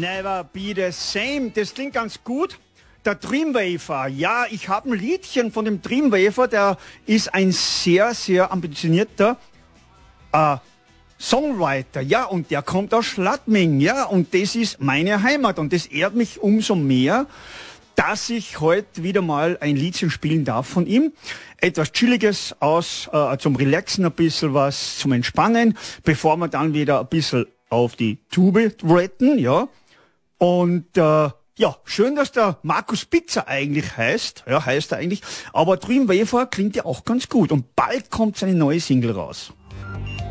Never be the same. Das klingt ganz gut. Der Dreamwafer. Ja, ich habe ein Liedchen von dem Dreamwafer. Der ist ein sehr, sehr ambitionierter Songwriter. Ja, und der kommt aus Schladming. Ja, und das ist meine Heimat. Und das ehrt mich umso mehr, dass ich heute wieder mal ein Liedchen spielen darf von ihm. Etwas Chilliges zum Relaxen, ein bisschen was zum Entspannen, bevor wir dann wieder ein bisschen auf die Tube retten, ja. Und ja, schön, dass der Markus Pizza eigentlich heißt. Ja, heißt er eigentlich. Aber Dreamwafer klingt ja auch ganz gut. Und bald kommt seine neue Single raus.